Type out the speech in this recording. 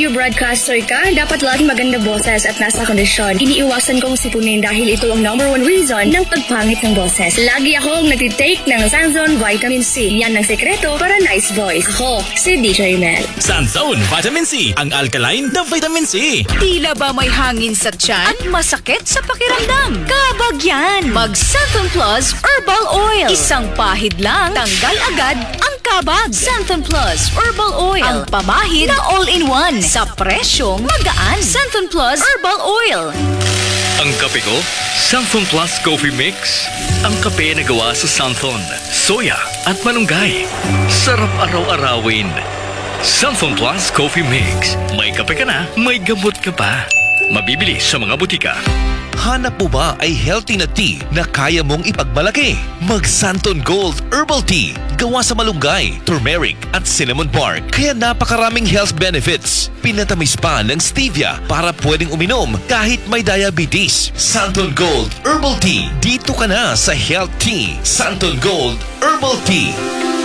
radio broadcaster ka, dapat laging maganda boses at nasa kondisyon. Iniiwasan kong sipunin dahil ito ang #1 reason ng pagpangit ng boses. Lagi akong nagtitake ng Sanzone Vitamin C. Yan ang sekreto para nice voice. Ako, si DJ Mel. Sanzone Vitamin C, ang alkaline na vitamin C. Tila ba may hangin sa tiyan at masakit sa pakiramdam? Kabag yan! Mag-Santhon Plus Herbal Oil. Isang pahid lang, tanggal agad ang kabag. Santhon Plus Herbal Oil. Ang pamahid na all-in-one sa presyong magaan. Santhon Plus Herbal Oil. Ang kape ko, Santhon Plus Coffee Mix. Ang kape na gawa sa Santhon, soya at malunggay. Sarap araw-arawin. Santhon Plus Coffee Mix. May kape ka na, may gamot ka pa. Mabibili sa mga butika. Hanap mo ba ay healthy na tea na kaya mong ipagmalaki? Mag-Santon Gold Herbal Tea. Gawa sa malunggay, turmeric at cinnamon bark. Kaya napakaraming health benefits. Pinatamis pa ng stevia para pwedeng uminom kahit may diabetes. Santon Gold Herbal Tea. Dito ka na sa Health Tea. Santon Gold Herbal Tea.